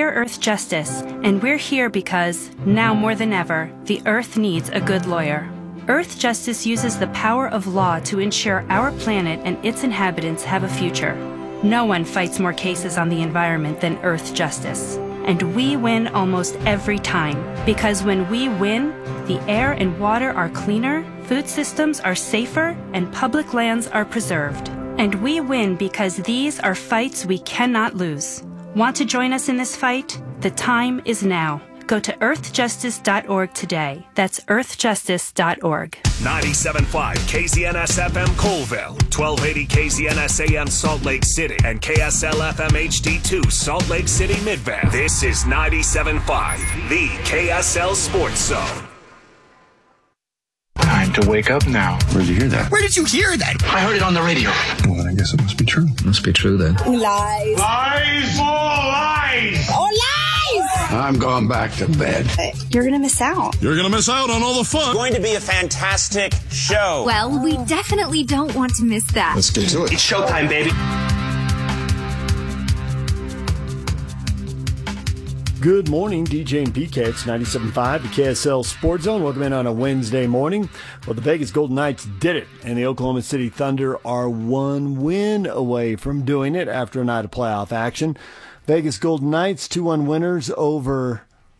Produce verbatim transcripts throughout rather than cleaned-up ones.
We're Earth Justice, and we're here because, now more than ever, the Earth needs a good lawyer. Earth Justice uses the power of law to ensure our planet and its inhabitants have a future. No one fights more cases on the environment than Earth Justice. And we win almost every time, because when we win, the air and water are cleaner, food systems are safer, and public lands are preserved. And we win because these are fights we cannot lose. Want to join us in this fight? The time is now. Go to earth justice dot org today. That's earth justice dot org. ninety-seven point five K Z N S F M Colville, twelve eighty K Z N S A M Salt Lake City, and K S L F M H D two Salt Lake City Midvale. This is ninety-seven point five, the K S L Sports Zone. Time to wake up now. Where'd you hear that? Where did you hear that? I heard it on the radio. Well, then I guess it must be true. Must be true then. Lies. Lies. All lies. Oh, lies! I'm going back to bed. You're going to miss out. You're going to miss out on all the fun. It's going to be a fantastic show. Well, we definitely don't want to miss that. Let's get to it. It's showtime, baby. Good morning, D J and P K. It's ninety-seven point five, the K S L Sports Zone. Welcome in on a Wednesday morning. Well, the Vegas Golden Knights did it, and the Oklahoma City Thunder are one win away from doing it after a night of playoff action. Vegas Golden Knights, two one winners over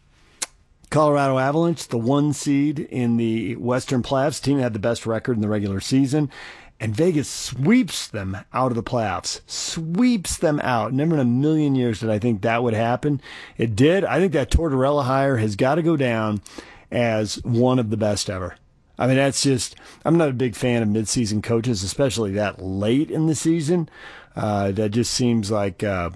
Colorado Avalanche, the one seed in the Western playoffs. The team had the best record in the regular season. And Vegas sweeps them out of the playoffs, sweeps them out. Never in a million years did I think that would happen. It did. I think that Tortorella hire has got to go down as one of the best ever. I mean, that's just, I'm not a big fan of midseason coaches, especially that late in the season. Uh, that just seems like uh,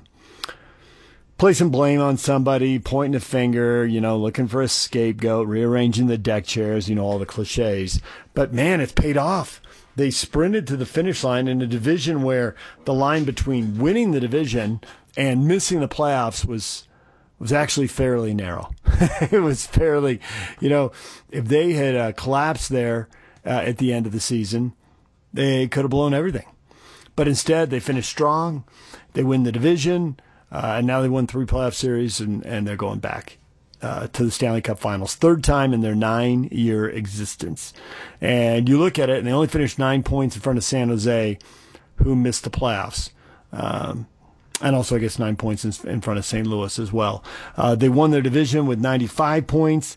placing blame on somebody, pointing a finger, you know, looking for a scapegoat, rearranging the deck chairs, you know, all the cliches. But, man, it's paid off. They sprinted to the finish line in a division where the line between winning the division and missing the playoffs was was actually fairly narrow. It was fairly, you know, if they had uh, collapsed there uh, at the end of the season, they could have blown everything. But instead, they finished strong. They win the division, uh, and now they won three playoff series, and, and they're going back. Uh, to the Stanley Cup Finals, third time in their nine-year existence. And you look at it, and they only finished nine points in front of San Jose, who missed the playoffs. Um, and also, I guess, nine points in, in front of Saint Louis as well. Uh, they won their division with ninety-five points,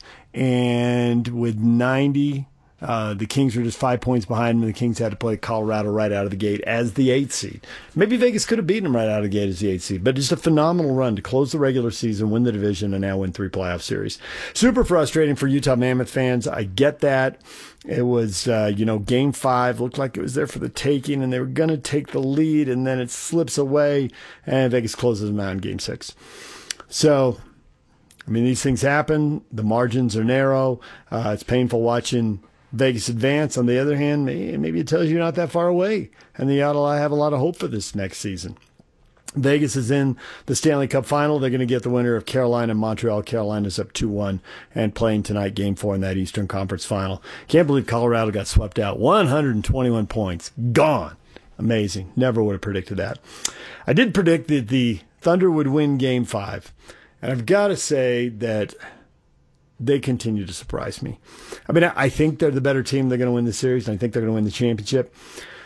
and with ninety, uh, the Kings were just five points behind them, and the Kings had to play Colorado right out of the gate as the eighth seed. Maybe Vegas could have beaten them right out of the gate as the eighth seed, but just a phenomenal run to close the regular season, win the division, and now win three playoff series. Super frustrating for Utah Mammoth fans. I get that. It was, uh, you know, game five looked like it was there for the taking, and they were going to take the lead, and then it slips away, and Vegas closes them out in game six. So, I mean, these things happen. The margins are narrow. Uh, it's painful watching Vegas advance. On the other hand, maybe it tells you you're not that far away, and you ought to have a lot of hope for this next season. Vegas is in the Stanley Cup Final. They're going to get the winner of Carolina and Montreal. Carolina's up two one and playing tonight, game four in that Eastern Conference Final. Can't believe Colorado got swept out. one hundred twenty-one points. Gone. Amazing. Never would have predicted that. I did predict that the Thunder would win game five, and I've got to say that they continue to surprise me. I mean, I think they're the better team. They're going to win the series, and I think they're going to win the championship.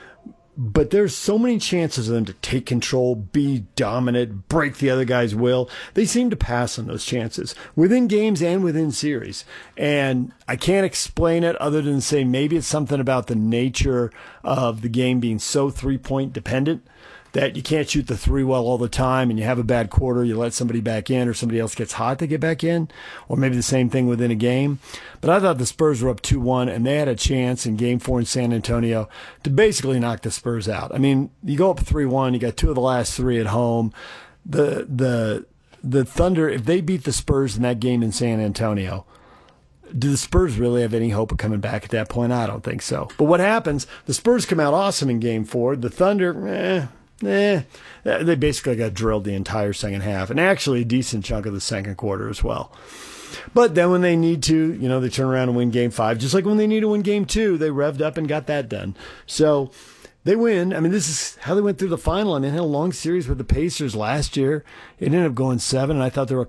But there's so many chances of them to take control, be dominant, break the other guy's will. They seem to pass on those chances within games and within series. And I can't explain it other than say maybe it's something about the nature of the game being so three-point dependent that you can't shoot the three well all the time, and you have a bad quarter, you let somebody back in, or somebody else gets hot to get back in, or maybe the same thing within a game. But I thought the Spurs were up two one, and they had a chance in game four in San Antonio to basically knock the Spurs out. I mean, you go up three one, you got two of the last three at home. The the the Thunder, if they beat the Spurs in that game in San Antonio, do the Spurs really have any hope of coming back at that point? I don't think so. But what happens, the Spurs come out awesome in game four. The Thunder, eh, Eh, they basically got drilled the entire second half, and actually a decent chunk of the second quarter as well. But then when they need to, you know, they turn around and win game five. Just like when they need to win game two, they revved up and got that done. So they win. I mean, this is how they went through the final. I mean, they had a long series with the Pacers last year. It ended up going seven, and I thought they were